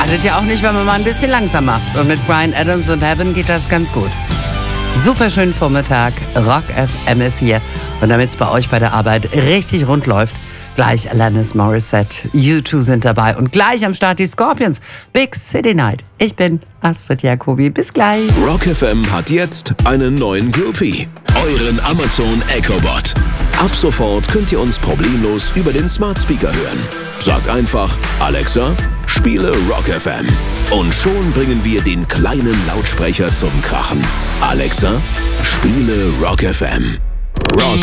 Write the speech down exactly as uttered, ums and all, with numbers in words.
Schadet ja auch nicht, wenn man mal ein bisschen langsam macht. Und mit Bryan Adams und Heaven geht das ganz gut. Super schönen Vormittag, Rock F M ist hier. Und damit es bei euch bei der Arbeit richtig rund läuft, gleich Alanis Morissette, U zwei sind dabei und gleich am Start die Scorpions, Big City Night. Ich bin Astrid Jacobi, bis gleich. Rock F M hat jetzt einen neuen Groupie, euren Amazon Echo Bot. Ab sofort könnt ihr uns problemlos über den Smart Speaker hören. Sagt einfach, Alexa, spiele Rock F M. Und schon bringen wir den kleinen Lautsprecher zum Krachen. Alexa, spiele Rock F M. Rock